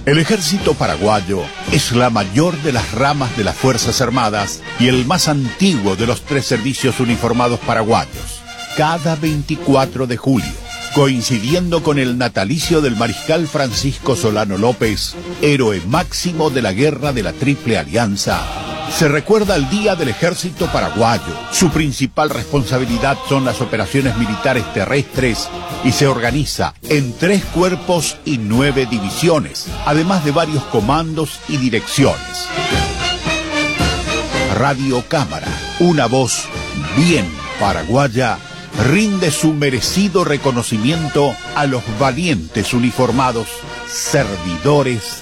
El ejército paraguayo es la mayor de las ramas de las Fuerzas Armadas y el más antiguo de los 3 servicios uniformados paraguayos. Cada 24 de julio, coincidiendo con el natalicio del mariscal Francisco Solano López, héroe máximo de la Guerra de la Triple Alianza, se recuerda el Día del Ejército Paraguayo. Su principal responsabilidad son las operaciones militares terrestres y se organiza en 3 cuerpos y 9 divisiones, además de varios comandos y direcciones. Radio Cámara, una voz bien paraguaya, rinde su merecido reconocimiento a los valientes uniformados, servidores